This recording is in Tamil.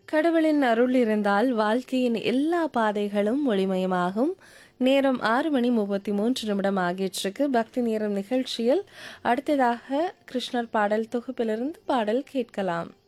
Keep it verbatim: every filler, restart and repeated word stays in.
கடவுளின் அருள் இருந்தால் வாழ்க்கையின் எல்லா பாதைகளும் ஒளிமயமாகும். நேரம் ஆறு மணி முப்பத்தி மூன்று நிமிடம் ஆகியிருக்கு. பக்தி நேரம் நிகழ்ச்சியில் அடுத்ததாக கிருஷ்ணர் பாடல் தொகுப்பிலிருந்து பாடல் கேட்கலாம்.